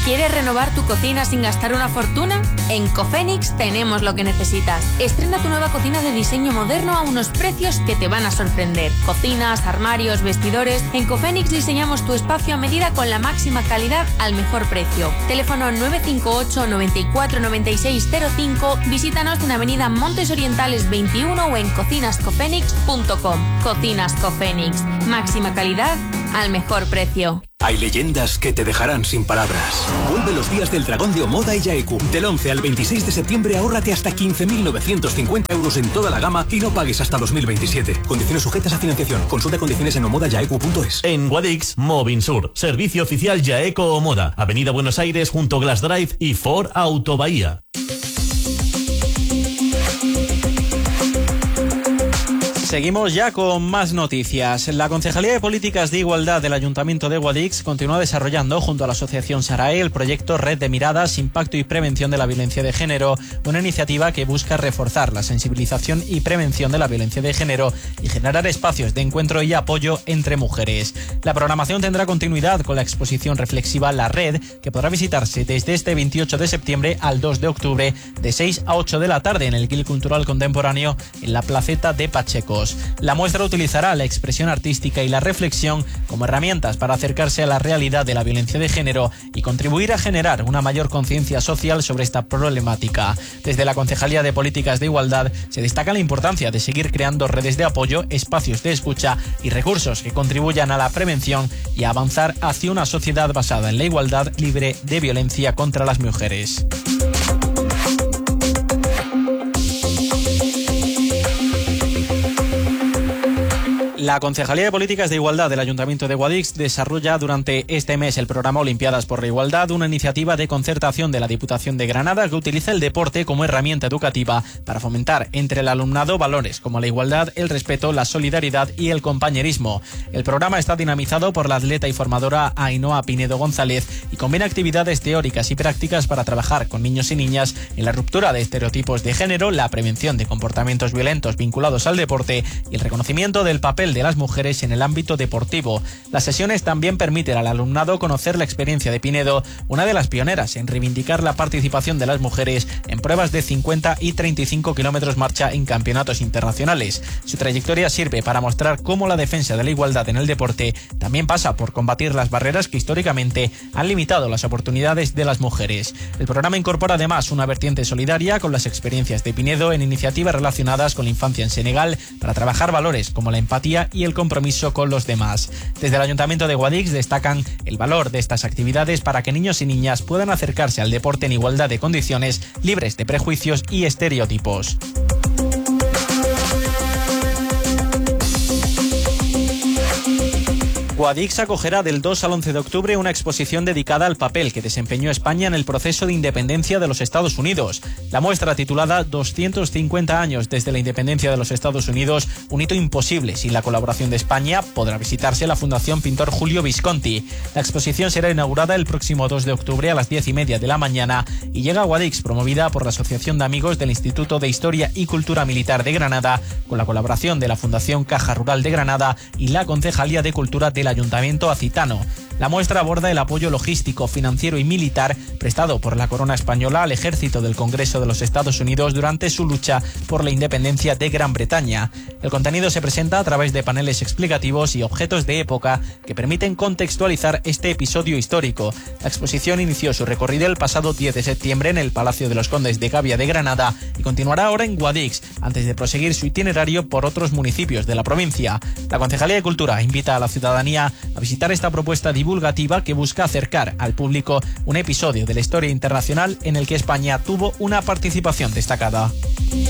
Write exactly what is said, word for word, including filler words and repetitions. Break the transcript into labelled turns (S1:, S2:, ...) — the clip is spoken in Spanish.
S1: ¿Quieres renovar tu cocina sin gastar una fortuna? En Cofenix tenemos lo que necesitas. Estrena tu nueva cocina de diseño moderno a unos precios que te van a sorprender. Cocinas, armarios, vestidores. En Cofenix diseñamos tu espacio a medida con la máxima calidad al mejor precio. Teléfono nueve cinco ocho, noventa y cuatro, noventa y seis cero cinco. Visítanos en Avenida Montes Orientales veintiuno o en cocinas cofenix punto com. Cocinas Cofenix. Máxima calidad al mejor precio.
S2: Hay leyendas que te dejarán sin palabras. Vuelve los días del dragón de Omoda y Yaeku. Del once al veintiséis de septiembre ahórrate hasta quince mil novecientos cincuenta euros en toda la gama y no pagues hasta dos mil veintisiete. Condiciones sujetas a financiación. Consulta condiciones en omoda yaeku punto es.
S3: En Guadix, Movinsur. Servicio oficial Yaeco Omoda. Avenida Buenos Aires junto Glass Drive y Ford Auto Bahía.
S4: Seguimos ya con más noticias. La Concejalía de Políticas de Igualdad del Ayuntamiento de Guadix continúa desarrollando junto a la Asociación Sarae el proyecto Red de Miradas, Impacto y Prevención de la Violencia de Género, una iniciativa que busca reforzar la sensibilización y prevención de la violencia de género y generar espacios de encuentro y apoyo entre mujeres. La programación tendrá continuidad con la exposición reflexiva La Red, que podrá visitarse desde este veintiocho de septiembre al dos de octubre de seis a ocho de la tarde en el Guild Cultural Contemporáneo en la Placeta de Pacheco. La muestra utilizará la expresión artística y la reflexión como herramientas para acercarse a la realidad de la violencia de género y contribuir a generar una mayor conciencia social sobre esta problemática. Desde la Concejalía de Políticas de Igualdad se destaca la importancia de seguir creando redes de apoyo, espacios de escucha y recursos que contribuyan a la prevención y a avanzar hacia una sociedad basada en la igualdad, libre de violencia contra las mujeres. La Concejalía de Políticas de Igualdad del Ayuntamiento de Guadix desarrolla durante este mes el programa Olimpiadas por la Igualdad, una iniciativa de concertación de la Diputación de Granada que utiliza el deporte como herramienta educativa para fomentar entre el alumnado valores como la igualdad, el respeto, la solidaridad y el compañerismo. El programa está dinamizado por la atleta y formadora Ainhoa Pinedo González y combina actividades teóricas y prácticas para trabajar con niños y niñas en la ruptura de estereotipos de género, la prevención de comportamientos violentos vinculados al deporte y el reconocimiento del papel de las mujeres en el ámbito deportivo. Las sesiones también permiten al alumnado conocer la experiencia de Pinedo, una de las pioneras en reivindicar la participación de las mujeres en pruebas de cincuenta y treinta y cinco kilómetros marcha en campeonatos internacionales. Su trayectoria sirve para mostrar cómo la defensa de la igualdad en el deporte también pasa por combatir las barreras que históricamente han limitado las oportunidades de las mujeres. El programa incorpora además una vertiente solidaria con las experiencias de Pinedo en iniciativas relacionadas con la infancia en Senegal para trabajar valores como la empatía y el compromiso con los demás. Desde el Ayuntamiento de Guadix destacan el valor de estas actividades para que niños y niñas puedan acercarse al deporte en igualdad de condiciones, libres de prejuicios y estereotipos. Guadix acogerá del dos al once de octubre una exposición dedicada al papel que desempeñó España en el proceso de independencia de los Estados Unidos. La muestra, titulada doscientos cincuenta años desde la independencia de los Estados Unidos, un hito imposible sin la colaboración de España, podrá visitarse la Fundación Pintor Julio Visconti. La exposición será inaugurada el próximo dos de octubre a las diez y media de la mañana y llega a Guadix, promovida por la Asociación de Amigos del Instituto de Historia y Cultura Militar de Granada, con la colaboración de la Fundación Caja Rural de Granada y la Concejalía de Cultura del Ayuntamiento Acitano. La muestra aborda el apoyo logístico, financiero y militar prestado por la corona española al ejército del Congreso de los Estados Unidos durante su lucha por la independencia de Gran Bretaña. El contenido se presenta a través de paneles explicativos y objetos de época que permiten contextualizar este episodio histórico. La exposición inició su recorrido el pasado diez de septiembre en el Palacio de los Condes de Gavia de Granada y continuará ahora en Guadix, antes de proseguir su itinerario por otros municipios de la provincia. La Concejalía de Cultura invita a la ciudadanía a visitar esta propuesta divulgativa que busca acercar al público un episodio de la historia internacional en el que España tuvo una participación destacada.